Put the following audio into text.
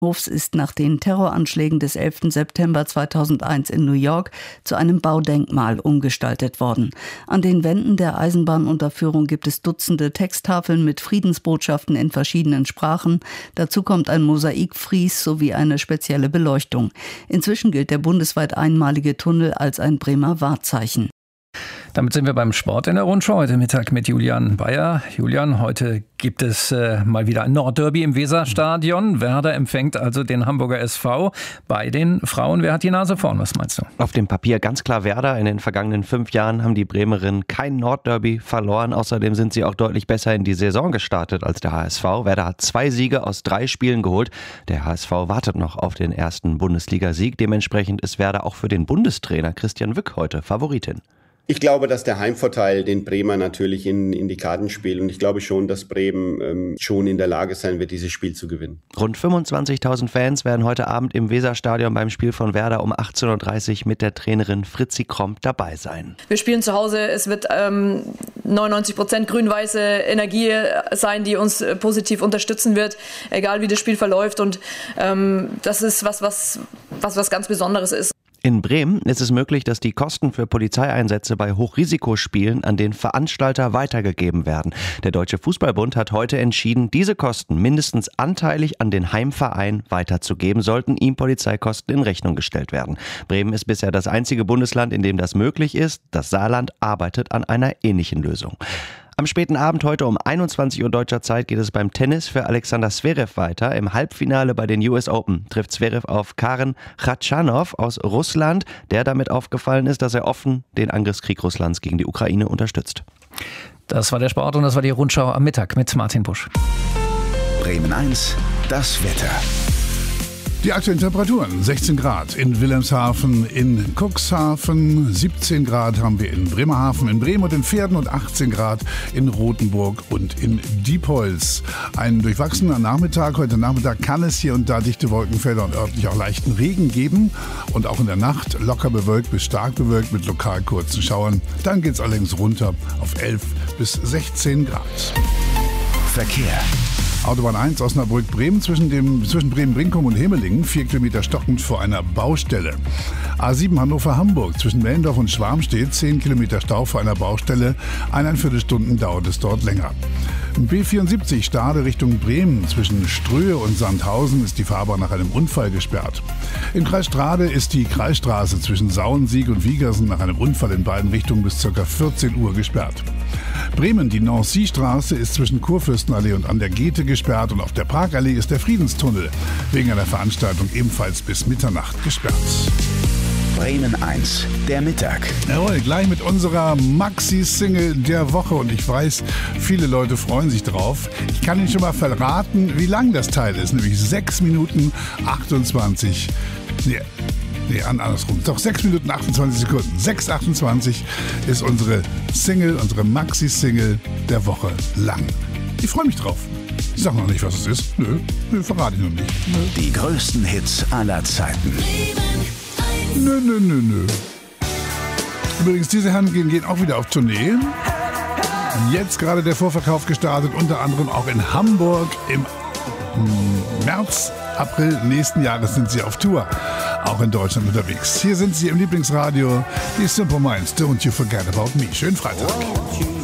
Hofs ist nach den Terroranschlägen des 11. September 2001 in New York zu einem Baudenkmal umgestaltet worden. An den Wänden der Eisenbahnunterführung gibt es Dutzende Texttafeln mit Friedensbotschaften in verschiedenen Sprachen. Dazu kommt ein Mosaikfries sowie eine spezielle Beleuchtung. Inzwischen gilt der bundesweit einmalige Tunnel als ein Bremer Wahrzeichen. Damit sind wir beim Sport in der Rundschau. Heute Mittag mit Julian Bayer. Julian, heute gibt es mal wieder ein Nordderby im Weserstadion. Werder empfängt also den Hamburger SV. Bei den Frauen, wer hat die Nase vorn? Was meinst du? Auf dem Papier ganz klar Werder. In den vergangenen 5 Jahren haben die Bremerinnen kein Nordderby verloren. Außerdem sind sie auch deutlich besser in die Saison gestartet als der HSV. Werder hat 2 Siege aus 3 Spielen geholt. Der HSV wartet noch auf den ersten Bundesligasieg. Dementsprechend ist Werder auch für den Bundestrainer Christian Wück heute Favoritin. Ich glaube, dass der Heimvorteil den Bremer natürlich in die Karten spielt. Und ich glaube schon, dass Bremen schon in der Lage sein wird, dieses Spiel zu gewinnen. Rund 25.000 Fans werden heute Abend im Weserstadion beim Spiel von Werder um 18.30 Uhr mit der Trainerin Fritzi Kromp dabei sein. Wir spielen zu Hause. Es wird 99% grün-weiße Energie sein, die uns positiv unterstützen wird, egal wie das Spiel verläuft. Und das ist was ganz Besonderes ist. In Bremen ist es möglich, dass die Kosten für Polizeieinsätze bei Hochrisikospielen an den Veranstalter weitergegeben werden. Der Deutsche Fußballbund hat heute entschieden, diese Kosten mindestens anteilig an den Heimverein weiterzugeben, sollten ihm Polizeikosten in Rechnung gestellt werden. Bremen ist bisher das einzige Bundesland, in dem das möglich ist. Das Saarland arbeitet an einer ähnlichen Lösung. Am späten Abend heute um 21 Uhr deutscher Zeit geht es beim Tennis für Alexander Zverev weiter. Im Halbfinale bei den US Open trifft Zverev auf Karen Khachanov aus Russland, der damit aufgefallen ist, dass er offen den Angriffskrieg Russlands gegen die Ukraine unterstützt. Das war der Sport und das war die Rundschau am Mittag mit Martin Busch. Bremen 1, das Wetter. Die aktuellen Temperaturen: 16 Grad in Wilhelmshaven, in Cuxhaven, 17 Grad haben wir in Bremerhaven, in Bremen und in Verden und 18 Grad in Rothenburg und in Diepholz. Ein durchwachsener Nachmittag. Heute Nachmittag kann es hier und da dichte Wolkenfelder und örtlich auch leichten Regen geben. Und auch in der Nacht locker bewölkt bis stark bewölkt mit lokal kurzen Schauern. Dann geht es allerdings runter auf 11 bis 16 Grad. Verkehr. Autobahn 1 Osnabrück-Bremen zwischen Bremen-Brinkum und Hemelingen, 4 Kilometer stockend vor einer Baustelle. A7 Hannover-Hamburg zwischen Mellendorf und Schwarmstedt, 10 Kilometer Stau vor einer Baustelle, 1,25 Stunden dauert es dort länger. B74 Stade Richtung Bremen zwischen Ströhe und Sandhausen ist die Fahrbahn nach einem Unfall gesperrt. Im Kreis Stade ist die Kreisstraße zwischen Sauensiek und Wiegersen nach einem Unfall in beiden Richtungen bis ca. 14 Uhr gesperrt. Bremen, die Nancy-Straße ist zwischen Kurfürstenallee und an der Goethe gesperrt und auf der Parkallee ist der Friedenstunnel wegen einer Veranstaltung ebenfalls bis Mitternacht gesperrt. Bremen 1, der Mittag. Jawohl, gleich mit unserer Maxi-Single der Woche und ich weiß, viele Leute freuen sich drauf. Ich kann Ihnen schon mal verraten, wie lang das Teil ist, nämlich 6 Minuten 28. Andersrum. Doch 6 Minuten 28 Sekunden. 6,28 ist unsere Single, unsere Maxi-Single der Woche lang. Ich freue mich drauf. Ich sag noch nicht, was es ist. Nö, verrate ich noch nicht. Nö. Die größten Hits aller Zeiten. Nö. Übrigens, diese Herren gehen auch wieder auf Tournee. Jetzt gerade der Vorverkauf gestartet, unter anderem auch in Hamburg. Im März, April nächsten Jahres sind sie auf Tour. Auch in Deutschland unterwegs. Hier sind sie im Lieblingsradio. Die Simple Minds, Don't You Forget About Me. Schönen Freitag.